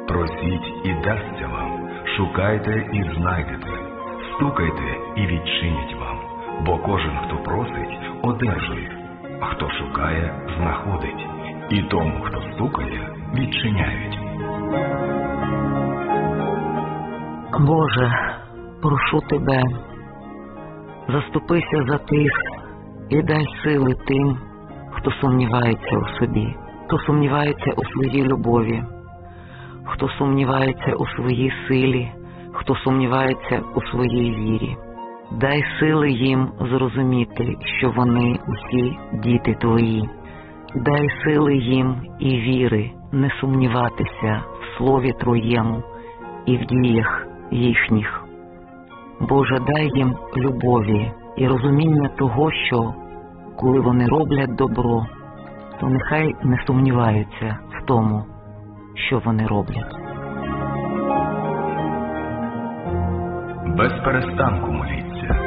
Просіть і дасться вам, шукайте і знайдете, стукайте і відчинять вам, бо кожен, хто просить, одержує, а хто шукає, знаходить, і тому, хто стукає, відчиняють. Боже, прошу Тебе, заступися за тих і дай сили тим, хто сумнівається у собі, хто сумнівається у своїй любові, хто сумнівається у своїй силі, хто сумнівається у своїй вірі. Дай сили їм зрозуміти, що вони усі діти Твої. Дай сили їм і віри не сумніватися в Слові Твоєму і в діях їхніх. Боже, дай їм любові і розуміння того, що коли вони роблять добро, то нехай не сумніваються в тому, що вони роблять. Без перестанку моліться.